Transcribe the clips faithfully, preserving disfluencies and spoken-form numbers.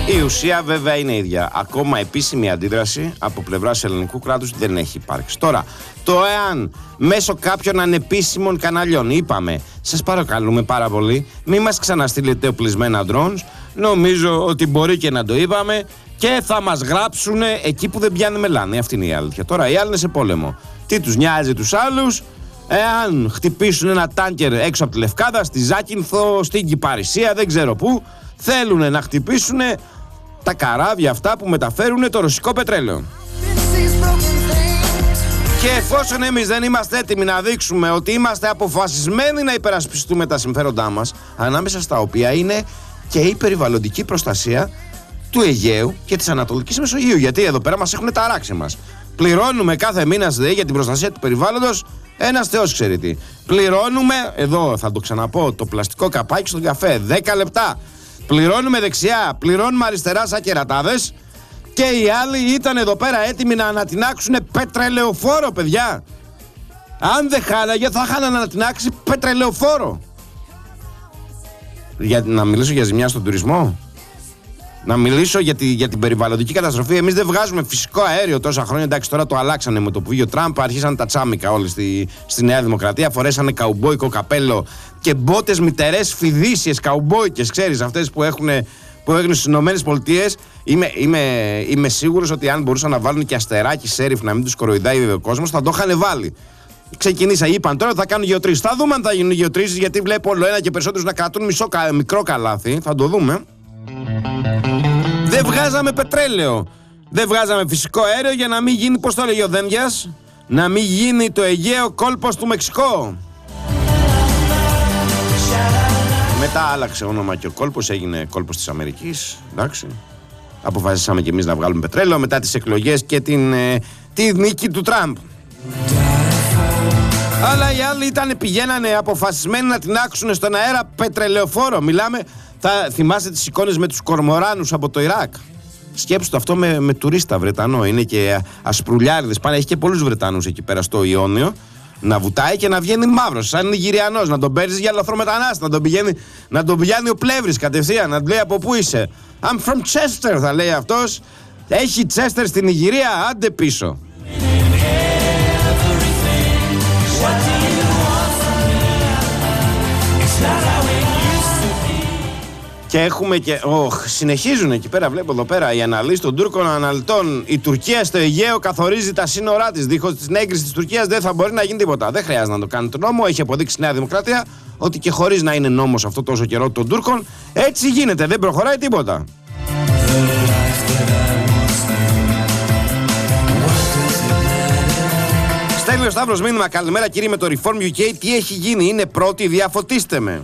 Η ουσία βέβαια είναι ίδια. Ακόμα επίσημη αντίδραση από πλευράς ελληνικού κράτους δεν έχει υπάρξει. Τώρα, το εάν μέσω κάποιων ανεπίσημων καναλιών είπαμε, σας παρακαλούμε πάρα πολύ, μη μας ξαναστείλετε οπλισμένα drones, νομίζω ότι μπορεί και να το είπαμε και θα μας γράψουν εκεί που δεν πιάνει μελάνη. Αυτή είναι η αλήθεια. Τώρα οι άλλοι είναι σε πόλεμο. Τι τους νοιάζει τους άλλους? Εάν χτυπήσουν ένα τάνκερ έξω από τη Λευκάδα, στη Ζάκυνθο, στην Κυπαρισία, δεν ξέρω πού, θέλουν να χτυπήσουν τα καράβια αυτά που μεταφέρουν το ρωσικό πετρέλαιο. Και εφόσον εμείς δεν είμαστε έτοιμοι να δείξουμε ότι είμαστε αποφασισμένοι να υπερασπιστούμε τα συμφέροντά μας, ανάμεσα στα οποία είναι και η περιβαλλοντική προστασία του Αιγαίου και της Ανατολικής Μεσογείου, γιατί εδώ πέρα μας έχουν ταράξει μας. Πληρώνουμε κάθε μήνα ΣΔΕ για την προστασία του περιβάλλοντος, ένας θεός ξέρει τι. Πληρώνουμε, εδώ θα το ξαναπώ, το πλαστικό καπάκι στον καφέ, δέκα λεπτά. Πληρώνουμε δεξιά, πληρώνουμε αριστερά σαν κερατάδες. Και οι άλλοι ήταν εδώ πέρα έτοιμοι να ανατινάξουν πετρελαιοφόρο, παιδιά. Αν δεν χάλαγε θα είχαν ανατινάξει πετρελαιοφόρο. Για να μιλήσω για ζημιά στον τουρισμό. Να μιλήσω για, τη, για την περιβαλλοντική καταστροφή. Εμείς δεν βγάζουμε φυσικό αέριο τόσα χρόνια. Εντάξει, τώρα το αλλάξανε με το που βγήκε ο Τραμπ. Άρχισαν τα τσάμικα όλοι στη, στη Νέα Δημοκρατία. Φορέσανε καουμπόικο καπέλο και μπότες μητερές φιδίσιες καουμπόικες. Ξέρεις, αυτές που έχουν, που έχουν στις Ηνωμένες Πολιτείες. Είμαι, είμαι, είμαι σίγουρος ότι αν μπορούσαν να βάλουν και αστεράκι σέριφ να μην τους κοροϊδάει ο κόσμος, θα το είχαν βάλει. Ξεκινήσα, είπαν τώρα θα κάνουν γεωτρήσεις. Θα δούμε αν θα γίνουν γεωτρήσεις, γιατί βλέπω όλο ένα και περισσότερους να κρατούν μισό, μικρό καλάθι. Θα το δούμε. Δεν βγάζαμε πετρέλαιο. Δεν βγάζαμε φυσικό αέριο για να μην γίνει, πώς το έλεγε ο Δένδιας, να μην γίνει το Αιγαίο κόλπος του Μεξικό. Μετά άλλαξε όνομα και ο κόλπος, έγινε κόλπος της Αμερικής. Εντάξει. Αποφασίσαμε κι εμείς να βγάλουμε πετρέλαιο μετά τις εκλογές και την, ε, τη νίκη του Τραμπ. Αλλά οι άλλοι ήταν, πηγαίνανε αποφασισμένοι να τινάξουν στον αέρα πετρελαιοφόρο. Μιλάμε, θα θυμάστε τις εικόνες με τους κορμοράνους από το Ιράκ. Σκέψου το αυτό με, με τουρίστα Βρετανό. Είναι και ασπρουλιάριδες. Πάνε, έχει και πολλούς Βρετανούς εκεί πέρα στο Ιόνιο. Να βουτάει και να βγαίνει μαύρος, σαν Νιγηριανός. Να τον παίρνει για λαθρομετανάστη. Να τον πηγαίνει, να τον πηγαίνει ο Πλεύρης κατευθείαν. Να του λέει από πού είσαι. I'm from Chester, θα λέει αυτός. Έχει Chester στην Νιγηρία, άντε πίσω. Και έχουμε και. Oh, συνεχίζουν εκεί πέρα, βλέπω εδώ πέρα οι αναλύσεις των Τούρκων αναλυτών. Η Τουρκία στο Αιγαίο καθορίζει τα σύνορά της. Δίχως την έγκριση της Τουρκίας δεν θα μπορεί να γίνει τίποτα. Δεν χρειάζεται να το κάνει το νόμο. Έχει αποδείξει η Νέα Δημοκρατία ότι και χωρίς να είναι νόμος αυτό τόσο καιρό των Τούρκων, έτσι γίνεται. Δεν προχωράει τίποτα. Στέλνει ο Σταύρος μήνυμα. Καλημέρα κύριε με το Reform γιου κέι. Τι έχει γίνει, είναι πρώτη, διαφωτίστε με.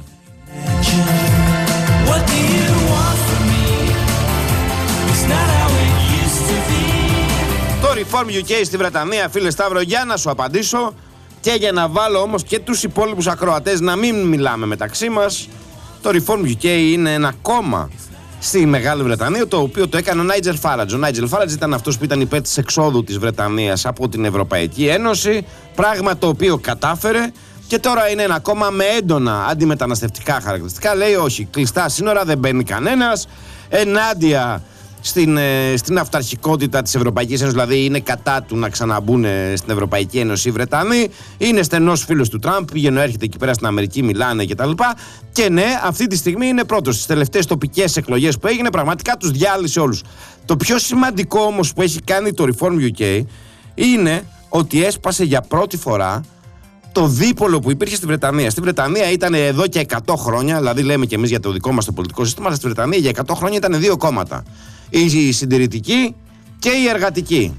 Το Reform γιου κέι στη Βρετανία, φίλε Σταύρο, για να σου απαντήσω και για να βάλω όμως και τους υπόλοιπους ακροατές να μην μιλάμε μεταξύ μας. Το Reform γιου κέι είναι ένα κόμμα στη Μεγάλη Βρετανία, το οποίο το έκανε ο Νάιτζελ Φάραντζ. Ο Νάιτζελ Φάραντζ ήταν αυτός που ήταν υπέρ της εξόδου της Βρετανίας από την Ευρωπαϊκή Ένωση, πράγμα το οποίο κατάφερε. Και τώρα είναι ένα κόμμα με έντονα αντιμεταναστευτικά χαρακτηριστικά. Λέει όχι, κλειστά σύνορα, δεν μπαίνει κανένας. Ενάντια στην, ε, στην αυταρχικότητα της Ευρωπαϊκής Ένωσης, δηλαδή είναι κατά του να ξαναμπούν στην Ευρωπαϊκή Ένωση οι Βρετανοί. Είναι στενός φίλος του Τραμπ, πηγαίνει, έρχεται εκεί πέρα στην Αμερική, μιλάνε κτλ. Και ναι, αυτή τη στιγμή είναι πρώτος. Στις τελευταίες τοπικές εκλογές που έγινε, πραγματικά τους διάλυσε όλους. Το πιο σημαντικό όμως που έχει κάνει το Reform γιου κέι είναι ότι έσπασε για πρώτη φορά το δίπολο που υπήρχε στη Βρετανία. Στη Βρετανία ήταν εδώ και εκατό χρόνια, δηλαδή λέμε και εμείς για το δικό μας το πολιτικό σύστημα, αλλά στη Βρετανία για εκατό χρόνια ήταν δύο κόμματα. Η συντηρητική και η εργατική.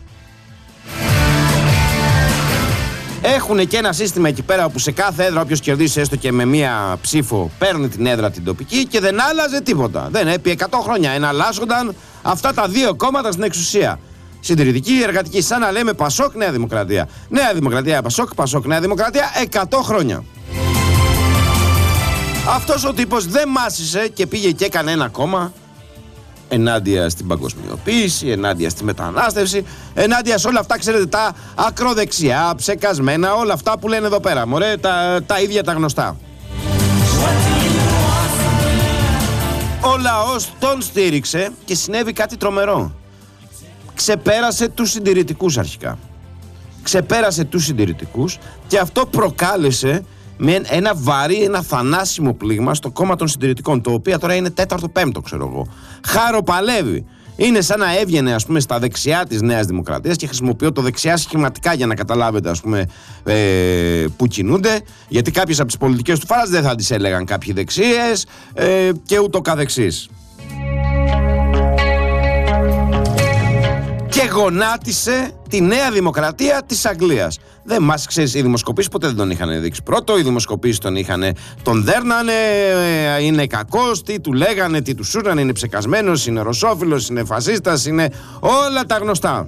Έχουν και ένα σύστημα εκεί πέρα όπου σε κάθε έδρα όποιος κερδίσει έστω και με μία ψήφο παίρνει την έδρα την τοπική και δεν άλλαζε τίποτα. Δεν επί εκατό χρόνια εναλλάσσονταν αυτά τα δύο κόμματα στην εξουσία. Συντηρητική, εργατική, σαν να λέμε Πασόκ, Νέα Δημοκρατία. Νέα Δημοκρατία, Πασόκ, Πασόκ, Νέα Δημοκρατία, εκατό χρόνια. Αυτός ο τύπος δεν μάσησε και πήγε και έκανε ένα κόμμα ενάντια στην παγκοσμιοποίηση, ενάντια στη μετανάστευση, ενάντια σε όλα αυτά, ξέρετε, τα ακροδεξιά, ψεκασμένα, όλα αυτά που λένε εδώ πέρα. Μωρέ, τα, τα ίδια τα γνωστά. Ο λαός τον στήριξε και συνέβη κάτι τρομερό. Ξεπέρασε τους συντηρητικούς αρχικά. Ξεπέρασε τους συντηρητικούς και αυτό προκάλεσε με ένα βαρύ, ένα θανάσιμο πλήγμα στο κόμμα των συντηρητικών, το οποίο τώρα είναι τέταρτο πέμπτο, ξέρω εγώ. Χαροπαλεύει. Είναι σαν να έβγαινε, ας πούμε, στα δεξιά της Νέας Δημοκρατίας, και χρησιμοποιώ το δεξιά σχηματικά για να καταλάβετε, ας πούμε, ε, που κινούνται, γιατί κάποιες από τις πολιτικές του φάρας δεν θα τις έλεγαν κάποιοι δεξίες ε, και ούτω καθεξής. Και γονάτισε τη Νέα Δημοκρατία της Αγγλίας. Δεν μας, ξέρεις, οι δημοσκοπήσεις ποτέ δεν τον είχαν δείξει πρώτο. Οι δημοσκοπήσεις τον είχαν, τον δέρνανε, είναι κακός, τι του λέγανε, τι του σούρανε, είναι ψεκασμένος, είναι ρωσόφιλος, είναι φασίστας, είναι όλα τα γνωστά.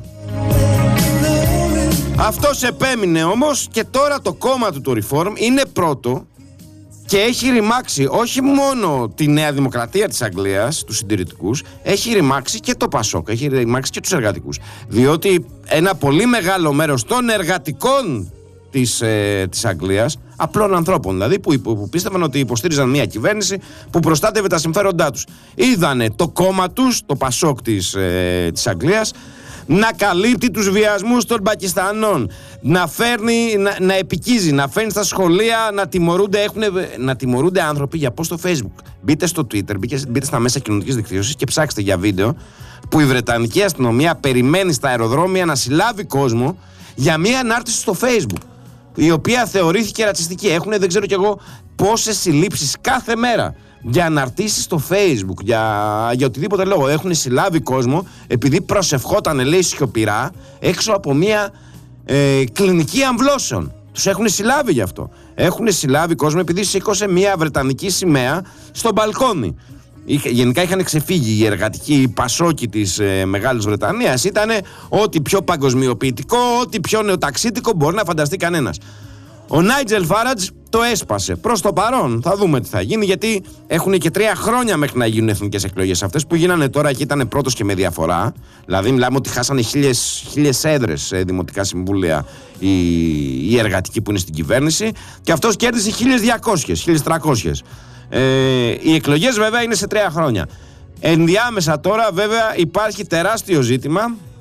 Αυτός επέμεινε όμως και τώρα το κόμμα του, το Reform, είναι πρώτο και έχει ρημάξει όχι μόνο τη Νέα Δημοκρατία της Αγγλίας, τους συντηρητικούς, έχει ρημάξει και το Πασόκ, έχει ρημάξει και τους εργατικούς. Διότι ένα πολύ μεγάλο μέρος των εργατικών της, ε, της Αγγλίας, απλών ανθρώπων δηλαδή, που, που πίστευαν ότι υποστήριζαν μια κυβέρνηση που προστάτευε τα συμφέροντά τους, είδανε το κόμμα τους, το Πασόκ της, ε, της Αγγλίας, να καλύπτει τους βιασμούς των Πακιστανών, να φέρνει, να, να επικίζει, να φέρνει στα σχολεία να τιμωρούνται, έχουνε, να τιμωρούνται άνθρωποι για πώς στο Facebook. Μπείτε στο Twitter, μπείτε στα μέσα κοινωνικής δικτύωσης και ψάξτε για βίντεο που η Βρετανική αστυνομία περιμένει στα αεροδρόμια να συλλάβει κόσμο για μια ανάρτηση στο Facebook, η οποία θεωρήθηκε ρατσιστική. Έχουνε, δεν ξέρω κι εγώ, πόσες συλλήψεις κάθε μέρα για αναρτήσεις στο Facebook, για, για οτιδήποτε λόγο. Έχουν συλλάβει κόσμο επειδή προσευχόταν, λέει, σιωπηρά έξω από μια ε, κλινική αμβλώσεων. Τους έχουν συλλάβει γι' αυτό. Έχουν συλλάβει κόσμο επειδή σήκωσε μια βρετανική σημαία στο μπαλκόνι. Γενικά είχαν ξεφύγει οι εργατικοί, οι πασόκοι της ε, Μεγάλης Βρετανίας. Ήτανε ό,τι πιο παγκοσμιοποιητικό, ό,τι πιο νεοταξίτικο μπορεί να φανταστεί κανένας. Ο Νάιτζελ Φάραντζ το έσπασε. Προς το παρόν θα δούμε τι θα γίνει, γιατί έχουν και τρία χρόνια μέχρι να γίνουν εθνικές εκλογές. Αυτές που γίνανε τώρα και ήταν πρώτος και με διαφορά. Δηλαδή μιλάμε ότι χάσανε χίλιες, χίλιες έδρες σε δημοτικά συμβούλια οι, οι εργατικοί που είναι στην κυβέρνηση, και αυτός κέρδισε χίλιες διακόσιες, χίλιες τριακόσιες. Ε, οι εκλογές βέβαια είναι σε τρία χρόνια. Ενδιάμεσα τώρα βέβαια υπάρχει τεράστιο ζήτημα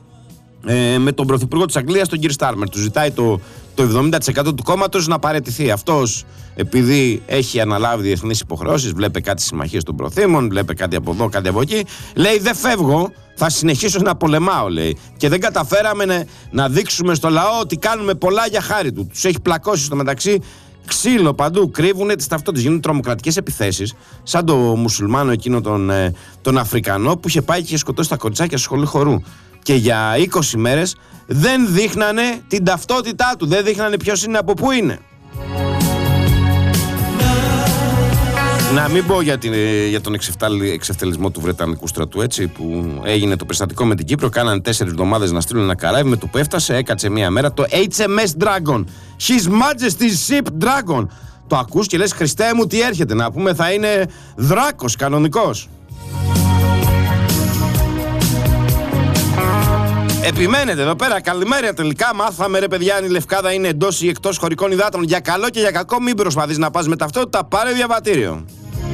ε, με τον Πρωθυπουργό της Αγγλίας, τον κύριο Στάρμερ. Του ζητάει το, το εβδομήντα τοις εκατό του κόμματος να παραιτηθεί. Αυτός, επειδή έχει αναλάβει διεθνείς υποχρεώσεις, βλέπει κάτι συμμαχίες των προθήμων, βλέπει κάτι από εδώ, κάτι από εκεί, λέει δεν φεύγω, θα συνεχίσω να πολεμάω, λέει. Και δεν καταφέραμε να, να δείξουμε στο λαό ότι κάνουμε πολλά για χάρη του. Τους έχει πλακώσει στο μεταξύ ξύλο παντού, κρύβουνε τις ταυτότητες, γίνουν τρομοκρατικές επιθέσεις, σαν το μουσουλμάνο εκείνο τον, ε, τον Αφρικανό που είχε πάει και είχε σκοτώσει τα κοριτσάκια στο σχολείο χορού. Και για είκοσι μέρες δεν δείχνανε την ταυτότητά του, δεν δείχνανε ποιος είναι, από πού είναι. Να μην πω για, την, για τον εξευτελισμό του Βρετανικού στρατού, έτσι, που έγινε το περιστατικό με την Κύπρο. Κάνανε τέσσερις εβδομάδες να στείλουν ένα καράβι. Με το που έφτασε, έκατσε μία μέρα το έιτς εμ ες Dragon. His Majesty's Ship Dragon. Το ακούς και λες, Χριστέ μου, τι έρχεται. Να πούμε, θα είναι δράκος κανονικός. Επιμένετε εδώ πέρα, καλημέρα. Τελικά μάθαμε, ρε παιδιά, αν η Λευκάδα είναι εντός ή εκτός χωρικών υδάτων. Για καλό και για κακό, μην προσπαθείς να πας με ταυτότητα, πάρε διαβατήριο.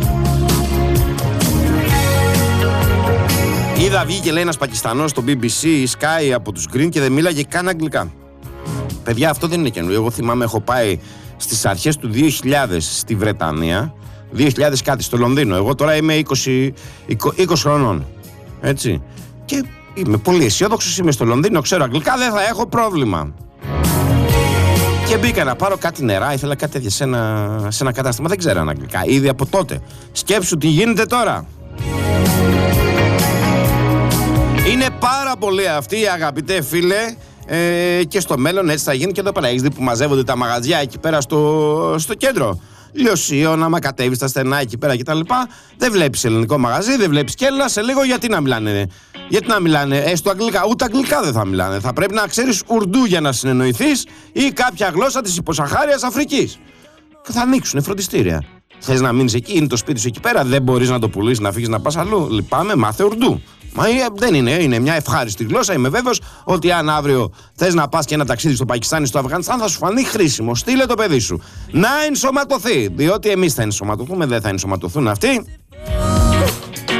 Είδα, βγήκε, λέει, ένας Πακιστανός στο μπι μπι σι Sky από τους Green και δεν μίλαγε καν αγγλικά. Παιδιά, αυτό δεν είναι καινούριο. Εγώ θυμάμαι, έχω πάει στις αρχές του δύο χιλιάδες στη Βρετανία, δύο χιλιάδες κάτι, στο Λονδίνο. Εγώ τώρα είμαι είκοσι, είκοσι χρονών. Έτσι. Και είμαι πολύ αισιόδοξος, είμαι στο Λονδίνο, ξέρω αγγλικά, δεν θα έχω πρόβλημα. Και μπήκα να πάρω κάτι νερά, ήθελα κάτι τέτοια σε ένα, σε ένα κατάστημα, δεν ξέρω αγγλικά, ήδη από τότε. Σκέψου τι γίνεται τώρα. Είναι πάρα πολύ αυτή, αγαπητέ φίλε, ε, και στο μέλλον έτσι θα γίνει και εδώ πέρα. Έχεις δει που μαζεύονται τα μαγαζιά εκεί πέρα στο, στο κέντρο. Λιωσίων, άμα κατέβεις τα στενά εκεί πέρα κτλ. Δεν βλέπεις ελληνικό μαγαζί, δεν βλέπεις κέλλα. Σε λίγο γιατί να μιλάνε. Γιατί να μιλάνε ε, στο αγγλικά, ούτε αγγλικά δεν θα μιλάνε. Θα πρέπει να ξέρεις ουρντού για να συνεννοηθείς ή κάποια γλώσσα της υποσαχάριας Αφρικής. Και θα ανοίξουν φροντιστήρια. Θες να μείνεις εκεί, είναι το σπίτι σου εκεί πέρα, δεν μπορείς να το πουλήσεις, να φύγεις να πας αλλού. Λυπάμαι, μάθε ουρντού. Μα δεν είναι, είναι μια ευχάριστη γλώσσα. Είμαι βέβαιος ότι αν αύριο θες να πας και ένα ταξίδι στο Πακιστάν ή στο Αφγανιστάν, θα σου φανεί χρήσιμο. Στείλε το παιδί σου να ενσωματωθεί. Διότι εμείς θα ενσωματωθούμε, δεν θα ενσωματωθούν αυτοί.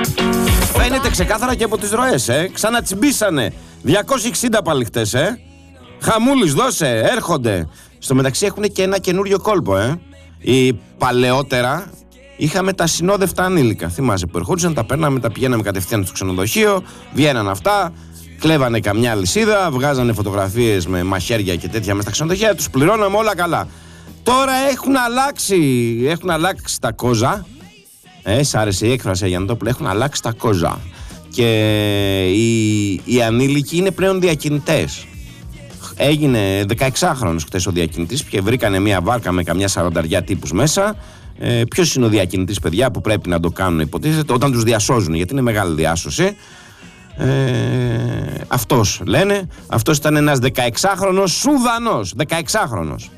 Έρχονται ξεκάθαρα και από τις ροές, ε. Ξανατσιμπήσανε. διακόσιοι εξήντα πάλι χτες, ε. Χαμούλης, δώσε, έρχονται. Στο μεταξύ έχουν και ένα καινούριο κόλπο, ε. Η παλαιότερα είχαμε τα συνόδευτα ανήλικα. Θυμάσαι που ερχόντουσαν, τα παίρναμε, τα πηγαίναμε κατευθείαν στο ξενοδοχείο, βγαίναν αυτά, κλέβανε καμιά λυσίδα, βγάζανε φωτογραφίες με μαχαίρια και τέτοια μέσα στα ξενοδοχεία, τους πληρώναμε όλα καλά. Τώρα έχουν αλλάξει, έχουν αλλάξει τα κόζα. Ε, σ' άρεσε η έκφραση, Γιαννητόπουλε, έχουν αλλάξει τα κόζα. Και οι, οι ανήλικοι είναι πλέον διακινητές. Έγινε δεκαεξάχρονος χτες ο διακινητής και βρήκανε μια βάρκα με καμιά σαρανταριά τύπους μέσα. Ε, ποιος είναι ο διακινητής, παιδιά, που πρέπει να το κάνουν, υποτίθεται, όταν τους διασώζουν, γιατί είναι μεγάλη διάσωση. Ε, αυτός λένε, αυτός ήταν ένας δεκαεξάχρονος Σουδανός, δεκαεξάχρονος.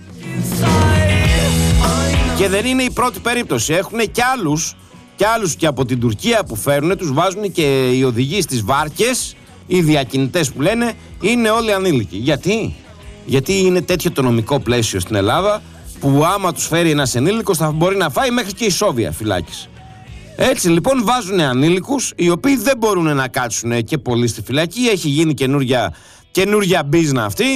Και δεν είναι η πρώτη περίπτωση, έχουν και άλλους, και άλλους και από την Τουρκία που φέρουν, τους βάζουν και οι οδηγοί στις βάρκες, οι διακινητές που λένε, είναι όλοι ανήλικοι. Γιατί? Γιατί είναι τέτοιο το νομικό πλαίσιο στην Ελλάδα, που άμα τους φέρει ένας ενήλικος θα μπορεί να φάει μέχρι και ισόβια φυλάκιση. Έτσι λοιπόν βάζουν ανήλικους, οι οποίοι δεν μπορούν να κάτσουν και πολύ στη φυλακή. Έχει γίνει καινούρια, καινούρια μπίζνα αυτή.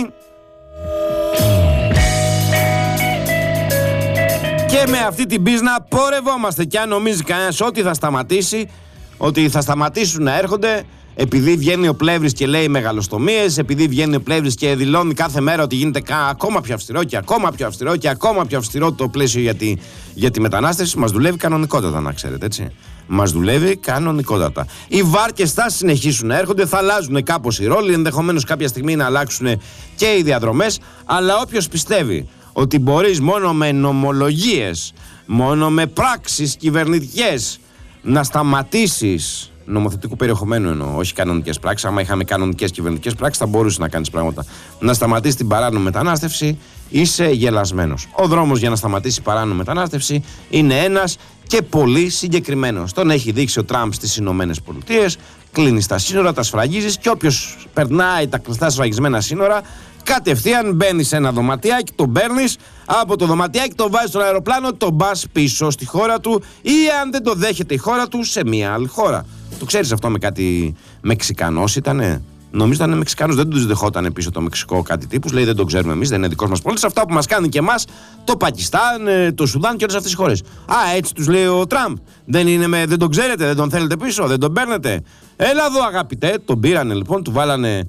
Και με αυτή την μπίζνα πορευόμαστε. Και αν νομίζει κανένας ότι θα σταματήσει, ότι θα σταματήσουν να έρχονται, επειδή βγαίνει ο Πλεύρης και λέει μεγαλοστομίες, επειδή βγαίνει ο Πλεύρης και δηλώνει κάθε μέρα ότι γίνεται ακόμα πιο αυστηρό και ακόμα πιο αυστηρό και ακόμα πιο αυστηρό το πλαίσιο για τη, για τη μετανάστευση, μας δουλεύει κανονικότατα, να ξέρετε, έτσι. Μας δουλεύει κανονικότατα. Οι βάρκες θα συνεχίσουν να έρχονται, θα αλλάζουν κάπως οι ρόλοι, ενδεχομένως κάποια στιγμή να αλλάξουν και οι διαδρομές, αλλά όποιος πιστεύει ότι μπορείς μόνο με νομολογίες, μόνο με πράξεις κυβερνητικές να σταματήσεις, νομοθετικού περιεχομένου εννοώ, όχι κανονικές πράξεις. Άμα είχαμε κανονικές κυβερνητικές πράξεις, θα μπορούσε να κάνεις πράγματα. Να σταματήσει την παράνομη μετανάστευση, είσαι γελασμένος. Ο δρόμος για να σταματήσει η παράνομη μετανάστευση είναι ένας και πολύ συγκεκριμένος. Τον έχει δείξει ο Τραμπ στις Ηνωμένες Πολιτείες. Κλείνεις τα σύνορα, τα σφραγίζεις και όποιος περνάει τα κλειστά σφραγισμένα σύνορα, κατευθείαν μπαίνει σε ένα δωματιάκι, τον παίρνεις από το δωματιάκι, τον βάζεις στο αεροπλάνο, τον πας πίσω στη χώρα του ή αν δεν το δέχεται η χώρα του, σε μια άλλη χώρα. Το ξέρεις αυτό με κάτι Μεξικανός ήτανε? Νομίζω ήταν Μεξικανός, δεν τους δεχόταν πίσω το Μεξικό κάτι τύπους. Λέει δεν το ξέρουμε εμείς, δεν είναι δικός μας πολίτης. Αυτά που μας κάνει και εμάς το Πακιστάν, το Σουδάν και όλες αυτές τις χώρες. Α, έτσι τους λέει ο Τραμπ. Δεν, είναι με, δεν τον ξέρετε, δεν τον θέλετε πίσω, δεν τον παίρνετε. Έλα εδώ αγαπητέ, τον πήρανε λοιπόν, του βάλανε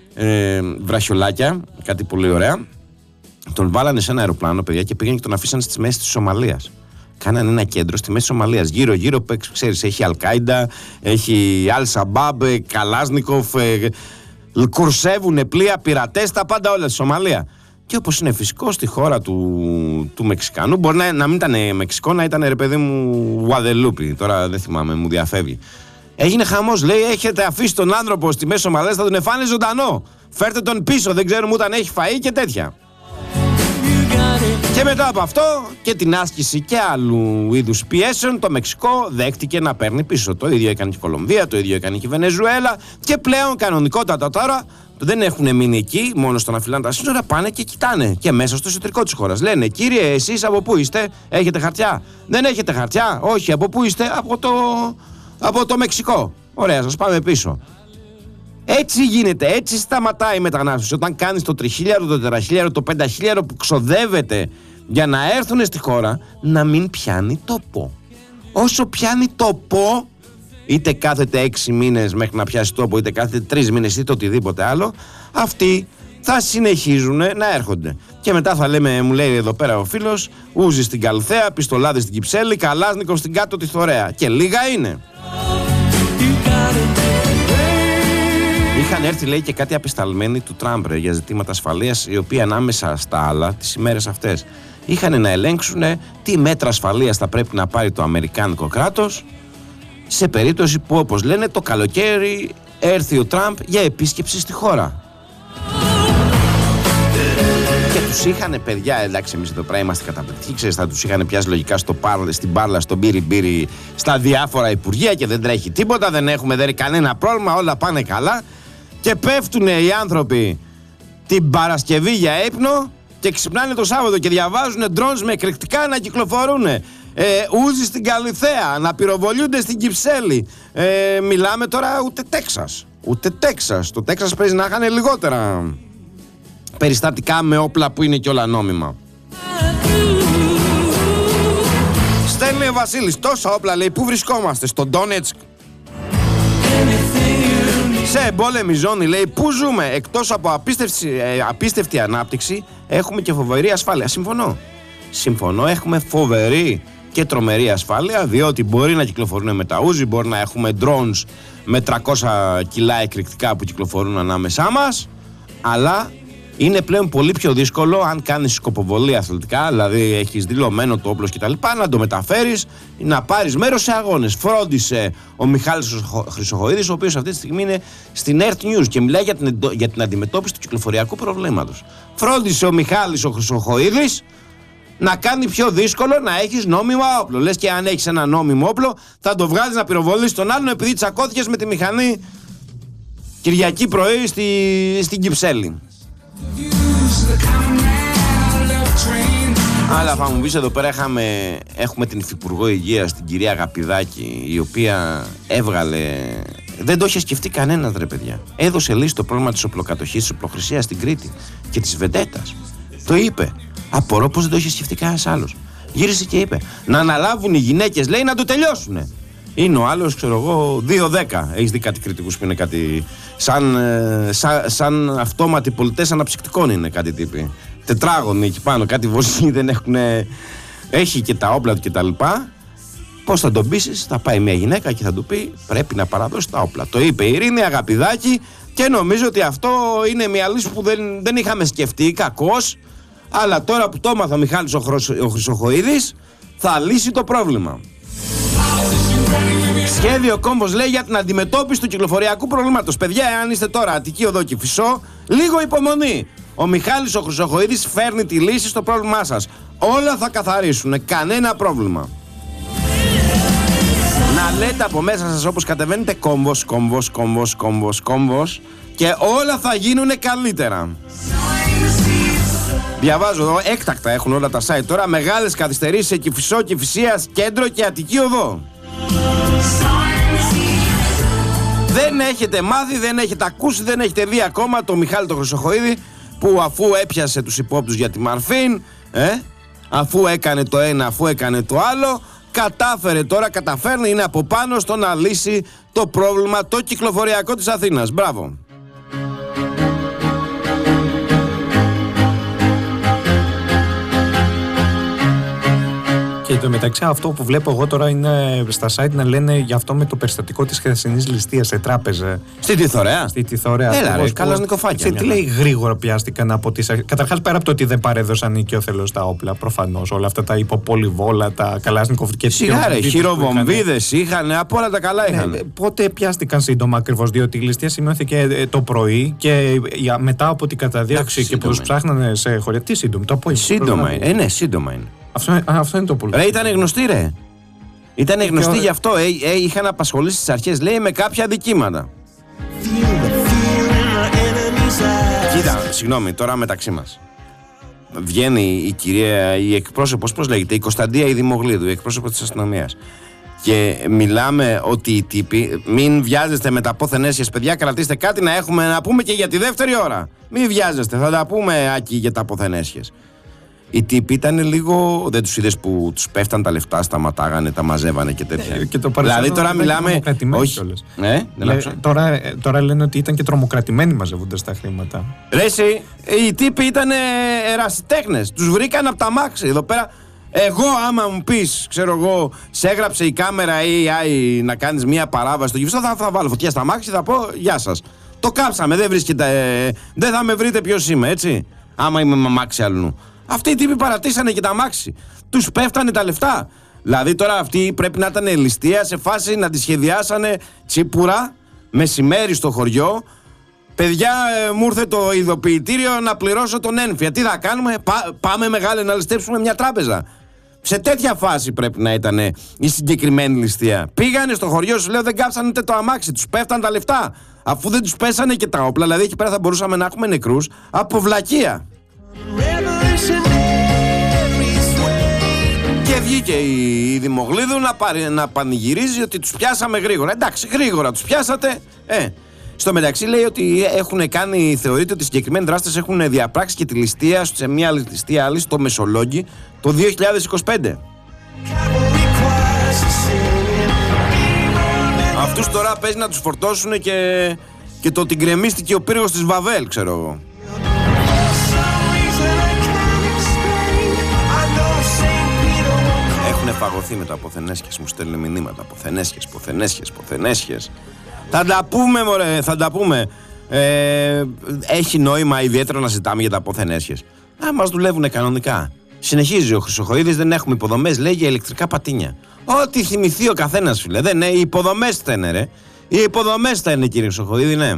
ε, βραχιολάκια, κάτι πολύ ωραία. Τον βάλανε σε ένα αεροπλάνο, παιδιά, και πήγαν και τον αφήσαν στις μέσεις της Σομαλίας. Κάνανε ένα κέντρο στη μέση της Σομαλίας. Γύρω-γύρω, ξέρεις, έχει Αλ-Κάιντα, έχει Αλ-Σαμπάμπ, Καλάσνικοφ, ε, κουρσεύουν πλοία, πειρατές, τα πάντα όλα στη Σομαλία. Και όπως είναι φυσικό στη χώρα του, του Μεξικανού, μπορεί να, να μην ήταν Μεξικό, να ήταν ρε παιδί μου Γουαδελούπη. Τώρα δεν θυμάμαι, μου διαφεύγει. Έγινε χαμός, λέει: έχετε αφήσει τον άνθρωπο στη μέση Σομαλίας, θα τον εφάνε ζωντανό. Φέρτε τον πίσω, δεν ξέρουμε ούτε αν έχει φαΐ και τέτοια. Και μετά από αυτό και την άσκηση και άλλου είδους πιέσεων, το Μεξικό δέχτηκε να παίρνει πίσω. Το ίδιο έκανε και η Κολομβία, το ίδιο έκανε και η Βενεζουέλα. Και πλέον κανονικότατα τώρα δεν έχουν μείνει εκεί μόνο στο να φυλάνε τα σύνορα, πάνε και κοιτάνε και μέσα στο εσωτερικό της χώρας. Λένε: κύριε, εσείς από πού είστε, έχετε χαρτιά? Δεν έχετε χαρτιά? Όχι, από πού είστε? Από το, από το Μεξικό. Ωραία, σας πάμε πίσω. Έτσι γίνεται, έτσι σταματάει η μετανάστευση. Όταν κάνεις το τριχίλιαρο, το τετραχίλιαρο, το πενταχίλιαρο που ξοδεύεται για να έρθουν στη χώρα, να μην πιάνει τόπο. Όσο πιάνει τόπο, είτε κάθεται έξι μήνες μέχρι να πιάσει τόπο, είτε κάθεται τρεις μήνες, είτε οτιδήποτε άλλο, αυτοί θα συνεχίζουν να έρχονται. Και μετά θα λέμε, μου λέει εδώ πέρα ο φίλος, Ούζι στην Καλθέα, Πιστολάδη στην Κυψέλη, Καλάσνικο στην Κάτω τη Θωρέα. Και λίγα είναι. Είχαν έρθει, λέει, και κάτι απεσταλμένοι του Τραμπ για ζητήματα ασφαλείας, οι οποίοι ανάμεσα στα άλλα τις ημέρες αυτές είχαν να ελέγξουν τι μέτρα ασφαλείας θα πρέπει να πάρει το αμερικάνικο κράτος σε περίπτωση που, όπως λένε, το καλοκαίρι έρθει ο Τραμπ για επίσκεψη στη χώρα. Και τους είχαν, παιδιά, εντάξει, εμείς εδώ πέρα είμαστε καταπληκτικοί, ξέρεις, θα τους είχαν πιάσει λογικά στο πάρ, στην πάρλα, στον μπύρι-μπύρι, στα διάφορα υπουργεία και δεν τρέχει τίποτα, δεν έχουμε δει κανένα πρόβλημα, όλα πάνε καλά. Και πέφτουν οι άνθρωποι την Παρασκευή για ύπνο και ξυπνάνε το Σάββατο και διαβάζουν drones με εκρηκτικά να κυκλοφορούν. ε, Ούζι στην Καλιθέα, να πυροβολούνται στην Κυψέλη. Ε, μιλάμε τώρα ούτε Τέξας. Ούτε Τέξας. Το Τέξας παίζει να είχαν λιγότερα περιστατικά με όπλα που είναι και όλα νόμιμα. Στέλνει ο Βασίλης, τόσα όπλα λέει, πού βρισκόμαστε, στο Ντόνετσκ? Σε εμπόλεμη ζώνη λέει, πού ζούμε? Εκτός από απίστευτη, ε, απίστευτη ανάπτυξη, έχουμε και φοβερή ασφάλεια. Συμφωνώ. Συμφωνώ, έχουμε φοβερή και τρομερή ασφάλεια, διότι μπορεί να κυκλοφορούν με τα ούζι, μπορεί να έχουμε drones με τριακόσια κιλά εκρηκτικά που κυκλοφορούν ανάμεσά μας, αλλά είναι πλέον πολύ πιο δύσκολο αν κάνεις σκοποβολή αθλητικά, δηλαδή έχεις δηλωμένο το όπλο κτλ., να το μεταφέρεις, να πάρεις μέρος σε αγώνες. Φρόντισε ο Μιχάλης ο Χρυσοχοΐδης, ο οποίος αυτή τη στιγμή είναι στην Earth News και μιλάει για την, για την αντιμετώπιση του κυκλοφοριακού προβλήματος. Φρόντισε ο Μιχάλης ο Χρυσοχοΐδης να κάνει πιο δύσκολο να έχεις νόμιμο όπλο. Λες και αν έχεις ένα νόμιμο όπλο, θα το βγάλεις να πυροβολείς τον άλλον επειδή τσακώθηκες με τη μηχανή Κυριακή πρωί στη, στην Κυψέλη. Αλλά θα μου πεις, εδώ πέρα είχαμε, έχουμε την Υφυπουργό Υγείας, την κυρία Αγαπηδάκη, η οποία έβγαλε, δεν το είχε σκεφτεί κανένας ρε παιδιά, έδωσε λύση το πρόβλημα της οπλοκατοχής, της οπλοχρησίας στην Κρήτη και της Βεντέτας. Το είπε. Απορώ πως δεν το είχε σκεφτεί κανένας άλλος. Γύρισε και είπε να αναλάβουν οι γυναίκες, λέει, να το τελειώσουνε. Είναι ο άλλος, ξέρω εγώ, δύο δέκα. Έχεις δει κάτι κριτικούς που είναι κάτι σαν, σαν, σαν αυτόματοι πολιτές αναψυκτικών, είναι κάτι τύποι. Τετράγωνοι εκεί πάνω, κάτι βοζοί, δεν έχουν. Έχει και τα όπλα του και τα λοιπά. Πώς θα τον πείσεις? Θα πάει μια γυναίκα και θα του πει πρέπει να παραδώσει τα όπλα. Το είπε η Ειρήνη Αγαπηδάκη και νομίζω ότι αυτό είναι μια λύση που δεν, δεν είχαμε σκεφτεί, κακώς. Αλλά τώρα που το έμαθα ο Μιχάλης ο, Χρυσ, ο Χρυσοχοΐδης, θα λύσει το πρόβλημα. Σχέδιο Κόμβος λέει για την αντιμετώπιση του κυκλοφοριακού προβλήματος. Παιδιά, αν είστε τώρα Αττική Οδό Κηφισό, λίγο υπομονή. Ο Μιχάλης ο Χρυσοχοΐδης φέρνει τη λύση στο πρόβλημά σας. Όλα θα καθαρίσουν, κανένα πρόβλημα. Να λέτε από μέσα σας όπως κατεβαίνετε κόμβος, κόμβος, κόμβος, κόμβος, κόμβος και όλα θα γίνουν καλύτερα. Διαβάζω εδώ, έκτακτα έχουν όλα τα site τώρα, μεγάλες καθυστερήσεις σε Κηφισό, Κηφισίας, Κέντρο και Αττική Οδό. Δεν έχετε μάθει, δεν έχετε ακούσει, δεν έχετε δει ακόμα το Μιχάλη το Χρυσοχοΐδη που αφού έπιασε τους υπόπτους για τη Μαρφίν, ε, αφού έκανε το ένα, αφού έκανε το άλλο, κατάφερε τώρα, καταφέρνει, είναι από πάνω στο να λύσει το πρόβλημα το κυκλοφοριακό της Αθήνας. Μπράβο. Και το μεταξύ αυτό που βλέπω εγώ τώρα είναι στα site να λένε για αυτό με το περιστατικό της χθεσινής ληστείας σε τράπεζα. Στη Τιθωρέα. Στη Τιθωρέα. Έλα ρε, καλά νοικοφάκια. Τι λέει γρήγορα πιάστηκαν από τις... Καταρχάς πέρα από το ότι δεν παρέδωσαν οικειοθελώς τα όπλα, προφανώς όλα αυτά τα υποπολιβόλα, τα καλάσνικοφ και σιγά ρε, χειροβομβίδες είχαν, από όλα τα καλά είχαν. Ναι, πότε πιάστηκαν σύντομα ακριβώς, διότι η ληστεία σημειώθηκε το πρωί και μετά από την καταδίωξη και που τους ψάχνανε σε χωριά. Τι σύντομα, το απόγευμα. Σύντομα είναι, ε, ναι, σύντομα είναι. Αυτό, αυτό είναι το πολύ. Ρε, ήταν γνωστή, ρε. Ήταν γνωστή γι' αυτό. Ε, ε, είχαν απασχολήσει στις αρχές, λέει, με κάποια αδικήματα. Κοίτα, συγγνώμη, τώρα μεταξύ μας. Βγαίνει η κυρία, η εκπρόσωπος, πώς λέγεται, η Κωνσταντία η Δημογλίδου, η εκπρόσωπος της αστυνομίας. Και μιλάμε ότι οι τύποι, μην βιάζεστε με τα πόθεν έσχες, παιδιά, κρατήστε κάτι να έχουμε να πούμε και για τη δεύτερη ώρα. Μην βιάζεστε, θα τα πούμε, Άκη, για τα πόθεν έσχες. Οι τύποι ήταν λίγο. Δεν τους είδες που τους πέφταν τα λεφτά, σταματάγανε, τα μαζεύανε και τέτοια. Ε, και το δηλαδή τώρα μιλάμε. Όχι. Ε, δεν Λέ, τώρα, τώρα λένε ότι ήταν και τρομοκρατημένοι μαζεύοντας τα χρήματα. Ρε, εσύ, οι τύποι ήταν ερασιτέχνες. Τους βρήκαν από τα μάξι. Εδώ πέρα. Εγώ, άμα μου πεις, ξέρω εγώ, σε έγραψε η κάμερα έι άι να κάνεις μια παράβαση στο Κηφισό, θα, θα βάλω φωτιά στα μάξι, θα πω γεια σας. Το κάψαμε, δεν βρίσκεται. Ε, δεν θα με βρείτε ποιος είμαι, έτσι. Άμα είμαι με μάξι αλλού. Αυτοί οι τύποι παρατήσανε και τα μάξι. Τους πέφτανε τα λεφτά. Δηλαδή τώρα αυτοί πρέπει να ήταν ληστεία σε φάση να τη σχεδιάσανε τσίπουρα μεσημέρι στο χωριό. Παιδιά, ε, μου ήρθε το ειδοποιητήριο να πληρώσω τον ένφια. Τι θα κάνουμε, πά, πάμε μεγάλε να ληστέψουμε μια τράπεζα. Σε τέτοια φάση πρέπει να ήταν η συγκεκριμένη ληστεία. Πήγανε στο χωριό, σου λέω, δεν κάψανε ούτε το αμάξι. Τους πέφτανε τα λεφτά. Αφού δεν τους πέσανε και τα όπλα, δηλαδή εκεί πέρα θα μπορούσαμε να έχουμε νεκρούς από βλακεία. Και Και βγήκε η, η Δημογλίδου να, πάρει, να πανηγυρίζει ότι τους πιάσαμε γρήγορα. Εντάξει, γρήγορα τους πιάσατε. Ε. Στο μεταξύ λέει ότι έχουν κάνει, θεωρείται ότι οι συγκεκριμένοι δράστες έχουν διαπράξει και τη ληστεία σε μια ληστεία άλλη στο Μεσολόγγι το δύο χιλιάδες είκοσι πέντε. Αυτούς τώρα παίζει να τους φορτώσουν και, και το ότι γκρεμίστηκε ο πύργος της Βαβέλ, ξέρω εγώ. Έχουν φαγωθεί με τα αποθενέσχες, μου στέλνουν μηνύματα. Αποθενέσχες, ποθενέσχες, ποθενέσχες. Θα τα πούμε, μωρέ, θα τα πούμε. Ε, έχει νόημα ιδιαίτερο να ζητάμε για τα αποθενέσχες. Α, μας δουλεύουν κανονικά. Συνεχίζει ο Χρυσοχοΐδης, δεν έχουμε υποδομές, λέει, για ηλεκτρικά πατίνια. Ό,τι θυμηθεί ο καθένας, φίλε. Δεν είναι, οι υποδομές θα είναι, ρε. Οι υποδομές θα είναι, κύριε Χρυσοχοΐδη, ναι.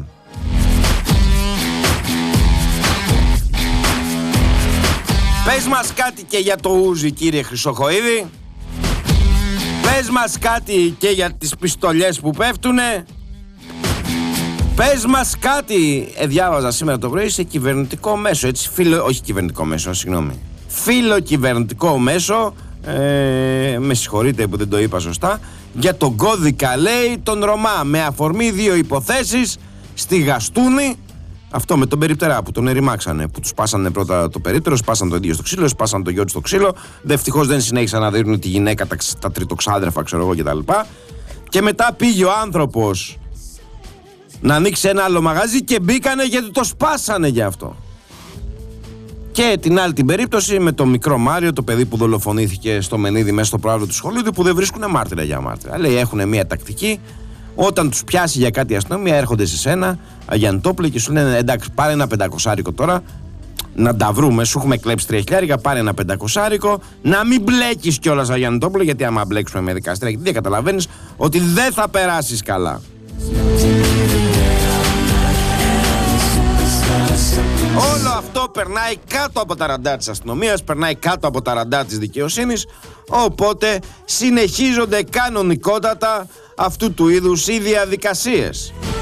Πες μας κάτι και για το Ούζι, κύριε Χρυσοχοΐδη. Πες μας κάτι και για τις πιστολιές που πέφτουνε. Πες μας κάτι. Ε, διάβαζα σήμερα το πρωί σε κυβερνητικό μέσο, έτσι, φίλο, όχι κυβερνητικό μέσο, συγγνώμη. Φίλο κυβερνητικό μέσο, ε, με συγχωρείτε που δεν το είπα σωστά, για τον κώδικα, λέει, τον Ρωμά, με αφορμή δύο υποθέσεις στη Γαστούνη. Αυτό με τον Περιπτερά που τον ερημάξανε, που του σπάσανε πρώτα το περίπτερο, σπάσανε το ίδιο στο ξύλο, σπάσανε το γιο του στο ξύλο. Ευτυχώς δεν συνέχισαν να δίνουν τη γυναίκα, τα, τα τριτοξάδερφα, ξέρω εγώ κτλ. Και μετά πήγε ο άνθρωπος να ανοίξει ένα άλλο μαγαζί και μπήκανε γιατί το σπάσανε γι' αυτό. Και την άλλη την περίπτωση με το μικρό Μάριο, το παιδί που δολοφονήθηκε στο Μενίδη μέσα στο προάβλιο του σχολείου, που δεν βρίσκουν μάρτυρα για μάρτυρα. Λέει, έχουν μια τακτική. Όταν τους πιάσει για κάτι η αστυνομία, έρχονται σε σένα, Αγιαντόπουλε, και σου λένε, εντάξει, πάρε ένα πεντακοσάρικο τώρα, να τα βρούμε. Σου έχουμε κλέψει τρία χιλιάρικα, πάρε ένα πεντακοσάρικο, να μην μπλέκεις κιόλας, Αγιαντόπουλε, γιατί άμα μπλέξουμε με δικαστήρια, γιατί δεν καταλαβαίνεις ότι δεν θα περάσεις καλά. Όλο αυτό περνάει κάτω από τα ραντάρ της αστυνομίας, περνάει κάτω από τα ραντάρ της δικαιοσύνης, οπότε συνεχίζονται κανονικότατα αυτού του είδους οι διαδικασίες.